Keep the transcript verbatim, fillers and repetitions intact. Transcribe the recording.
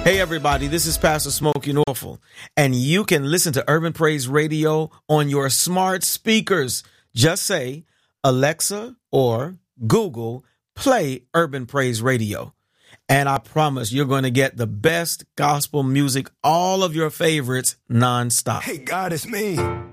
Hey, everybody, this is Pastor Smokey Norfolk, and you can listen to Urban Praise Radio on your smart speakers. Just say, Alexa or Google, play Urban Praise Radio. And I promise you're going to get the best gospel music, all of your favorites, nonstop. Hey, God, it's me.